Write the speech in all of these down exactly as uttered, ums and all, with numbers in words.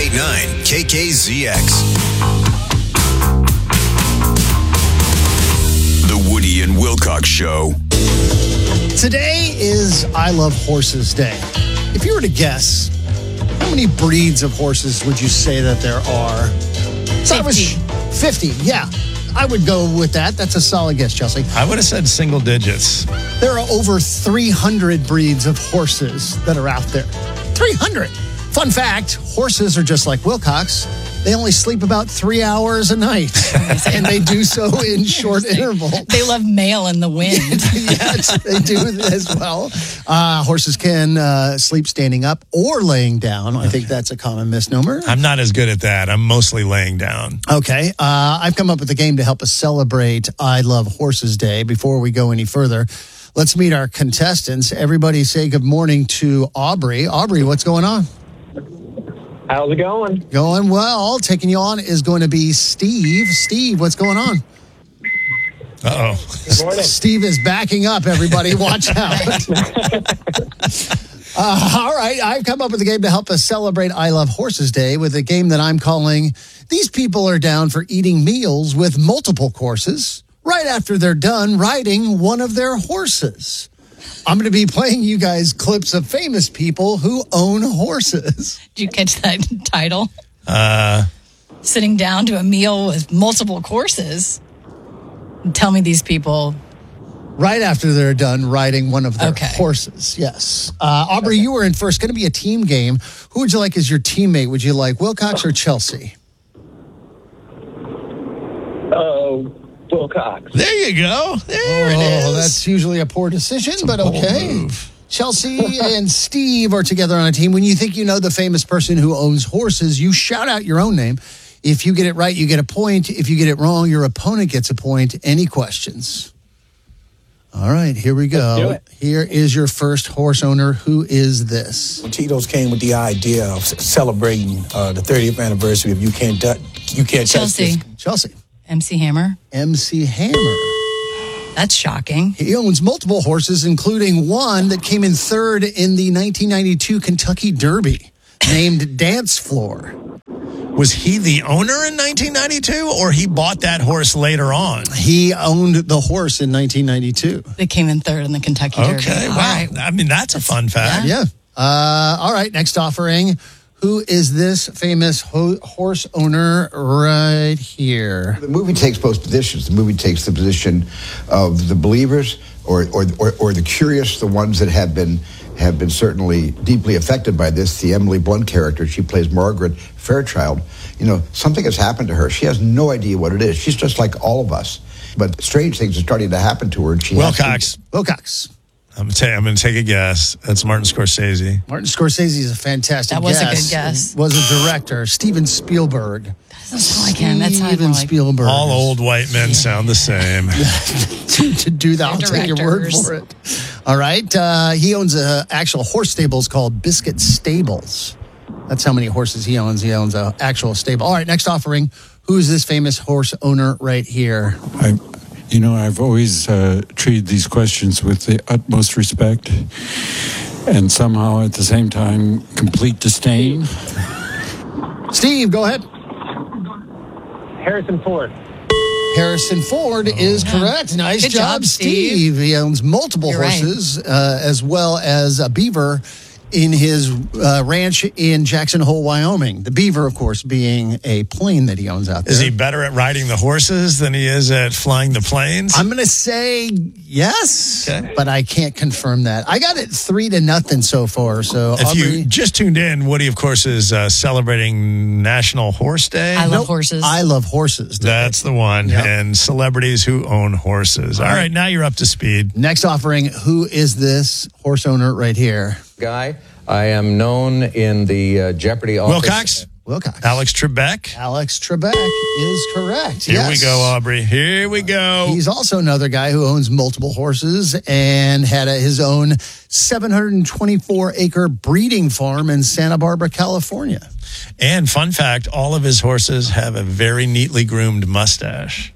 point nine K K Z X. The Woody and Wilcox Show. Today is I Love Horses Day. If you were to guess, how many breeds of horses would you say that there are? So I was fifty, yeah. I would go with that. That's a solid guess, Chelsea. I would have said single digits. There are over three hundred breeds of horses that are out there. three hundred. Fun fact, horses are just like Wilcox. They only sleep about three hours a night, and they do so in short intervals. They love mail in the wind. Yes, they do as well. Uh, horses can uh, sleep standing up or laying down. I think that's a common misnomer. I'm not as good at that. I'm mostly laying down. Okay. Uh, I've come up with a game to help us celebrate I Love Horses Day. Before we go any further, let's meet our contestants. Everybody say good morning to Aubrey. Aubrey, what's going on? How's it going? Going well. Taking you on is going to be Steve. Steve, what's going on? Uh-oh. Good morning. Steve is backing up, everybody. Watch out. uh, all right. I've come up with a game to help us celebrate I Love Horses Day with a game that I'm calling These People Are Down for Eating Meals with Multiple Courses right after they're done riding one of their horses. I'm going to be playing you guys clips of famous people who own horses. Did you catch that title? Uh, Sitting down to a meal with multiple courses. Tell me these people. Right after they're done riding one of their Okay. horses, yes. Uh, Aubrey, you were in first. Going to be a team game. Who would you like as your teammate? Would you like Wilcox or Chelsea? Oh, Wilcox. there you go. There it Oh, is. that's usually a poor decision, but bold okay. move. Chelsea and Steve are together on a team. When you think you know the famous person who owns horses, you shout out your own name. If you get it right, you get a point. If you get it wrong, your opponent gets a point. Any questions? All right, here we Let's do go. it. Here is your first horse owner. Who is this? Tito's came with the idea of c- celebrating uh, the thirtieth anniversary of You Can't Du- You Can't Touch Chelsea. This. Chelsea. M C Hammer. M C Hammer. That's shocking. He owns multiple horses, including one that came in third in the nineteen ninety-two Kentucky Derby, named Dance Floor. Was he the owner in nineteen ninety-two, or he bought that horse later on? He owned the horse in nineteen ninety-two. They came in third in the Kentucky Derby. Okay, All wow. right. I mean, that's a fun fact. Yeah. Uh, all right, next offering. Who is this famous ho- horse owner right here? The movie takes both positions. The movie takes the position of the believers or, or, or, or the curious, the ones that have been have been certainly deeply affected by this. The Emily Blunt character, she plays Margaret Fairchild. You know, something has happened to her. She has no idea what it is. She's just like all of us. But strange things are starting to happen to her. And she has to- Wilcox. Wilcox. I'm going to I'm going to take a guess. That's Martin Scorsese. Martin Scorsese is a fantastic That was a guess. good guess. Was a director. Steven Spielberg. Doesn't sound like him. That sounded Steven more like Spielberg. All old white men sound the same. to, to do that. I'll They're take your word directors. for it. All right. Uh, he owns a actual horse stables called Biscuit Stables. That's how many horses he owns. He owns an actual stable. All right. Next offering. Who's this famous horse owner right here? I, you know, I've always uh, treated these questions with the utmost respect and somehow at the same time complete disdain. Steve, go ahead. Harrison Ford. Harrison Ford is correct. Nice Good job, job, Steve. Steve. He owns multiple You're right. horses, uh, as well as a beaver in his uh, ranch in Jackson Hole, Wyoming. The beaver, of course, being a plane that he owns out there. Is he better at riding the horses than he is at flying the planes? I'm going to say yes, Okay. but I can't confirm that. I got it three to nothing so far. So If Aubrey, you just tuned in, Woody, of course, is uh, celebrating National Horse Day. I love Nope, horses. I love horses. That's the one. Yep. And celebrities who own horses. All All right, right. now you're up to speed. Next offering. Who is this horse owner right here? Guy. I am known in the uh, Jeopardy office. Wilcox, Wilcox. Alex Trebek. Alex Trebek is correct. Here yes. we go, Aubrey. Here we go. He's also another guy who owns multiple horses and had a, his own seven hundred twenty-four acre breeding farm in Santa Barbara, California. And fun fact, all of his horses have a very neatly groomed mustache.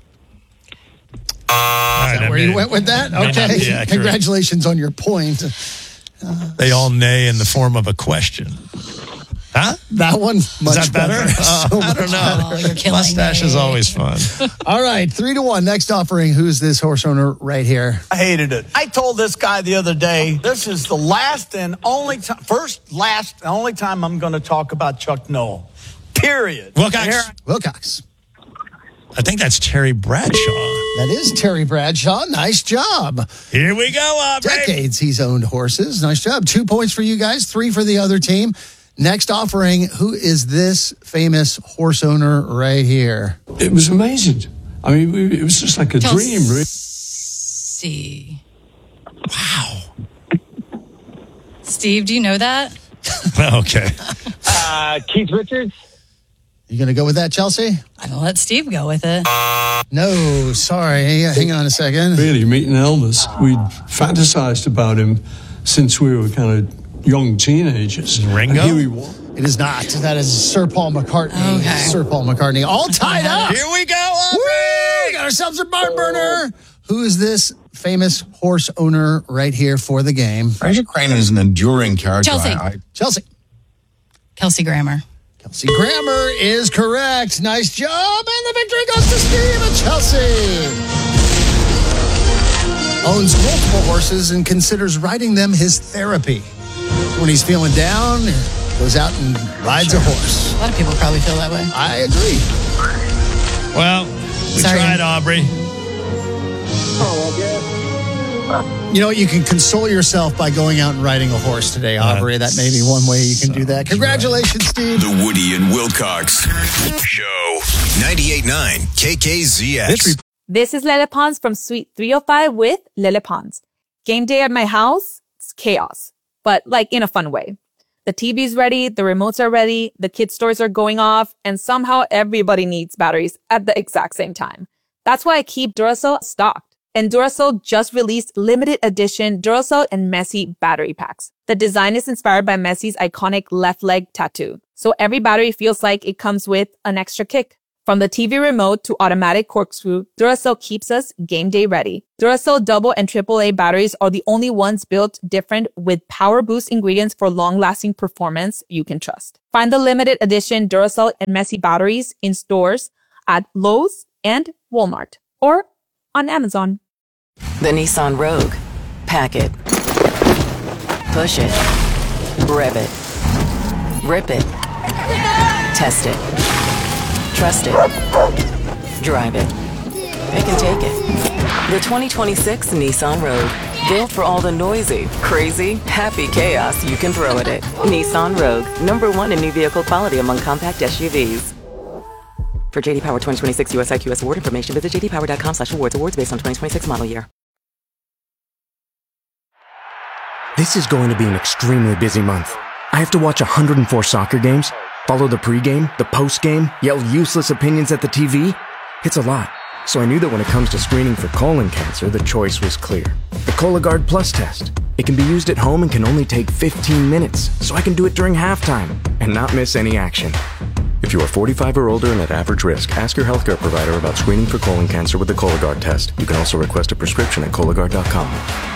All right, I Where you mean, went with that? may not Okay. be accurate. Congratulations on your point. They all neigh in the form of a question. Huh? That one, much Is that better? better. Uh, So I much don't know. Oh, you're killing Mustache me. is always fun. All right, three to one. Next offering. Who's this horse owner right here? I hated it. I told this guy the other day, this is the last and only time, first, last, and only time I'm going to talk about Chuck Noll. Period. Wilcox. Here- Wilcox. I think that's Terry Bradshaw. That is Terry Bradshaw. Nice job. Here we go, Aubrey. Decades he's owned horses. Nice job. Two points for you guys, three for the other team. Next offering. Who is this famous horse owner right here? It was amazing. I mean, it was just like a dream, really. See. Wow. Steve, do you know that? Okay. Uh, Keith Richards? You going to go with that, Chelsea? I'm going to let Steve go with it. No, sorry. Hang on a second. Really, meeting Elvis, we'd fantasized about him since we were kind of young teenagers. Ringo? And here he was. It is not. That is Sir Paul McCartney. Okay. Sir Paul McCartney. All tied up. Here we go, Aubrey. Woo! We got ourselves a barn burner. Who is this famous horse owner right here for the game? Fraser Crane is an enduring character. Chelsea. I, I, Chelsea. Kelsey Grammer. Kelsey Grammer is correct. Nice job. And the victory goes to Steve and Chelsea. Owns multiple horses and considers riding them his therapy. When he's feeling down, goes out and rides a horse. A lot of people probably feel that way. I agree. Well, we Sorry. tried, Aubrey. You know, you can console yourself by going out and riding a horse today, Aubrey. That may be one way you can do that. Congratulations, Steve. The Woody and Wilcox Show. ninety-eight point nine K K Z X. This is Lele Pons from Suite three oh five with Lele Pons. Game day at my house, it's chaos, but like in a fun way. The T V's ready, the remotes are ready, the kids' toys are going off, and somehow everybody needs batteries at the exact same time. That's why I keep Duracell stocked. And Duracell just released limited edition Duracell and Messi battery packs. The design is inspired by Messi's iconic left leg tattoo. So every battery feels like it comes with an extra kick. From the T V remote to automatic corkscrew, Duracell keeps us game day ready. Duracell double and triple A batteries are the only ones built different with power boost ingredients for long-lasting performance you can trust. Find the limited edition Duracell and Messi batteries in stores at Lowe's and Walmart or on Amazon. The Nissan Rogue. Pack it. Push it. Rev it. Rip it. Test it. Trust it. Drive it. Pick and take it. The twenty twenty-six Nissan Rogue. Built for all the noisy, crazy, happy chaos you can throw at it. Nissan Rogue. Number one in new vehicle quality among compact S U Vs. For J D Power twenty twenty-six U S I Q S award information, visit j d power dot com slash awards. Awards based on twenty twenty-six model year. This is going to be an extremely busy month. I have to watch one hundred four soccer games, follow the pregame, the postgame, yell useless opinions at the T V. It's a lot. So I knew that when it comes to screening for colon cancer, the choice was clear. The Cologuard Plus test. It can be used at home and can only take fifteen minutes, so I can do it during halftime and not miss any action. If you are forty-five or older and at average risk, ask your healthcare provider about screening for colon cancer with the Cologuard test. You can also request a prescription at Cologuard dot com.